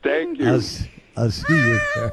Thank you. I'll see you, sir.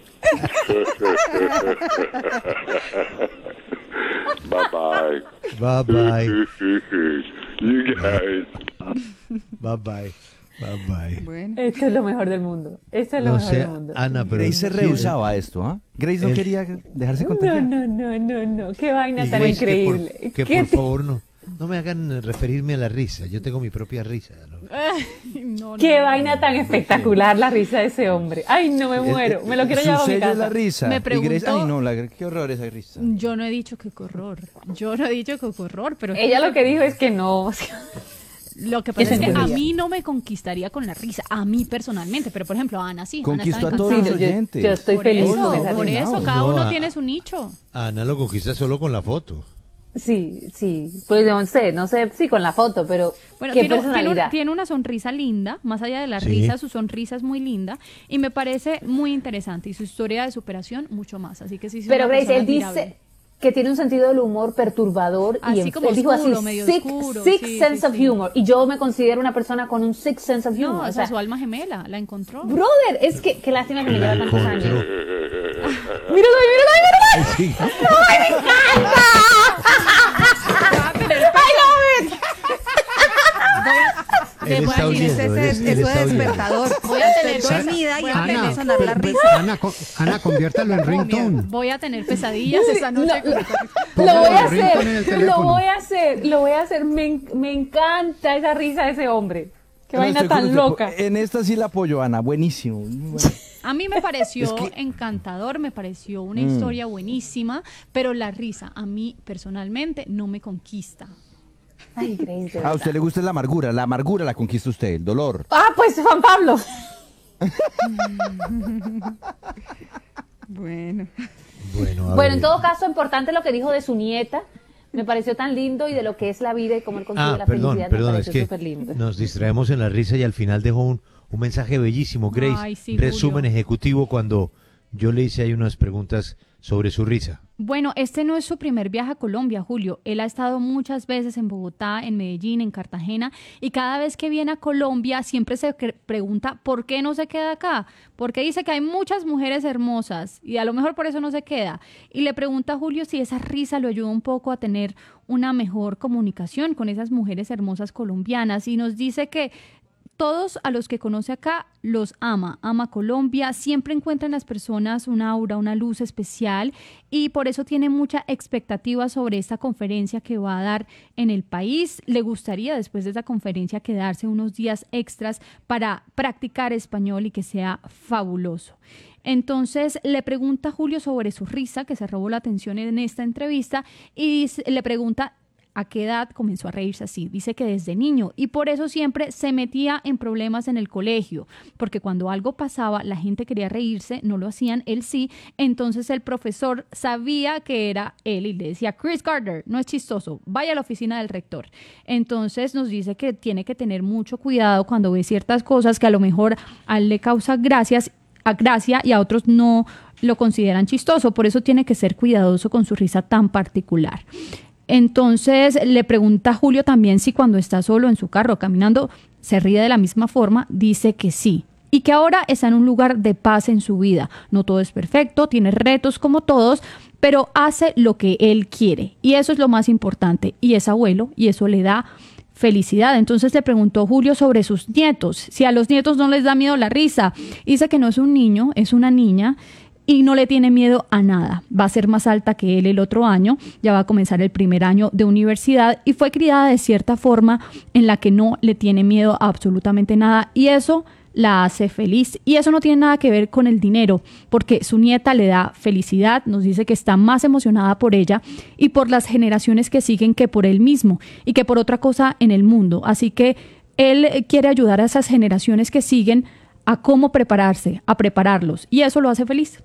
Bye-bye. Bye-bye. You guys. Bye-bye. Bye-bye. Bueno. Esto es lo mejor del mundo. Esto es lo No mejor sé, del mundo. Ana, pero... Grace se rehusaba a esto, ¿ah? Grace no quería dejarse No, contagiar. no. Qué vaina Y tan Grace, increíble. que por favor no me hagan referirme a la risa. Yo tengo mi propia risa, ¿no? No, Qué no. vaina tan espectacular la risa de ese hombre. Ay, no me muero. Me lo quiero Su llevar a mi sello es casa. la risa. Me Y Grace, preguntó- ay, no, qué horror esa risa. Yo no he dicho que qué horror. Pero Ella lo que dijo es que no. lo que pasa es que a entendería. mí no me conquistaría con la risa, a mí personalmente, pero por ejemplo a Ana sí. Conquistó Ana a todos estaba los encantada. oyentes. Yo estoy Por feliz eso, con esa por risa. eso, cada No, uno a- tiene su nicho. Ana lo conquista solo con la foto. Sí. Pues no sé, sí, con la foto, pero Bueno, qué tiene, personalidad. tiene una sonrisa linda, más allá de la Sí. risa, su sonrisa es muy linda y me parece muy interesante y su historia de superación mucho más, así que sí es Pero una Grace, persona él admirable. dice que tiene un sentido del humor perturbador Así y como él dijo oscuro, así, medio sick, oscuro, sick sí, sense sí, of sí. humor. Y yo me considero una persona con un sick sense of humor. No, o esa sea, es su alma gemela, la encontró. brother, es que qué lástima que me lleva tantos años. Encontró. Míralo. Sí. Él está Ese oyendo, es él eso está es oyendo. despertador. Voy a tener Dormida y voy a empieza a tener- sonar la risa. Ana, conviértalo en ringtone. Voy a tener pesadillas esa noche. Lo Póngale voy a el ringtone en el hacer, teléfono. lo voy a hacer. Me encanta esa risa de ese hombre. Qué No, vaina estoy con tan usted. loca. En esta sí la apoyo, Ana. Buenísimo. Muy bueno. A mí me pareció Es que- encantador, me pareció una historia buenísima, pero la risa a mí personalmente no me conquista. Ay, Grace, de A verdad. usted le gusta la amargura. La amargura la conquista usted, el dolor. Pues Juan Pablo. Bueno. Bueno, a Bueno, ver. en todo caso, importante lo que dijo de su nieta. Me pareció tan lindo y de lo que es la vida y cómo él consigue la Perdón, felicidad. Me es pareció que súper lindo. nos distraemos en la risa y al final dejó un mensaje bellísimo, Grace. Ay, sí, Resumen Julio. ejecutivo cuando yo le hice ahí unas preguntas sobre su risa. Bueno, este no es su primer viaje a Colombia, Julio. Él ha estado muchas veces en Bogotá, en Medellín, en Cartagena, y cada vez que viene a Colombia siempre se pregunta por qué no se queda acá, porque dice que hay muchas mujeres hermosas y a lo mejor por eso no se queda. Y le pregunta a Julio si esa risa lo ayuda un poco a tener una mejor comunicación con esas mujeres hermosas colombianas, y nos dice que todos a los que conoce acá los ama Colombia, siempre encuentra en las personas un aura, una luz especial, y por eso tiene mucha expectativa sobre esta conferencia que va a dar en el país. Le gustaría después de esa conferencia quedarse unos días extras para practicar español y que sea fabuloso. Entonces le pregunta a Julio sobre su risa, que se robó la atención en esta entrevista, y le pregunta a qué edad comenzó a reírse así. Dice que desde niño, y por eso siempre se metía en problemas en el colegio, porque cuando algo pasaba, la gente quería reírse, no lo hacían, él sí. Entonces el profesor sabía que era él y le decía: Chris Gardner, no es chistoso, vaya a la oficina del rector. Entonces nos dice que tiene que tener mucho cuidado cuando ve ciertas cosas que a lo mejor a él le causa gracia y a otros no lo consideran chistoso. Por eso tiene que ser cuidadoso con su risa tan particular. Entonces le pregunta a Julio también si cuando está solo en su carro caminando se ríe de la misma forma. Dice que sí, y que ahora está en un lugar de paz en su vida. No todo es perfecto, tiene retos como todos, pero hace lo que él quiere, y eso es lo más importante, y es abuelo, y eso le da felicidad. Entonces le preguntó Julio sobre sus nietos, si a los nietos no les da miedo la risa. Dice que no es un niño, es una niña, y no le tiene miedo a nada. Va a ser más alta que él el otro año, ya va a comenzar el primer año de universidad, y fue criada de cierta forma en la que no le tiene miedo a absolutamente nada, y eso la hace feliz. Y eso no tiene nada que ver con el dinero, porque su nieta le da felicidad. Nos dice que está más emocionada por ella y por las generaciones que siguen que por él mismo y que por otra cosa en el mundo. Así que él quiere ayudar a esas generaciones que siguen a cómo prepararse, a prepararlos, y eso lo hace feliz.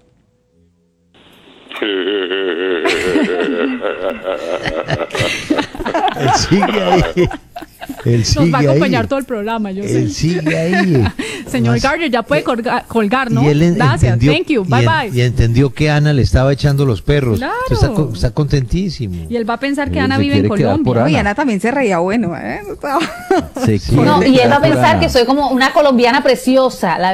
Él sigue ahí. Él Nos sigue va a acompañar ahí. todo el programa, yo Él sé. sigue ahí. Señor Más- Gardner, ya puede colgar, ¿no? Y él Gracias, entendió- thank you, y bye en- bye. Y entendió que Ana le estaba echando los perros. Claro. Entonces está contentísimo. Y él va a pensar que Él Ana se vive en quiere quedar por Colombia. Ana. Uy, Ana también se reía, bueno, Se Sí. No, quiere y él va a quedar por pensar Ana. que soy como una colombiana preciosa. La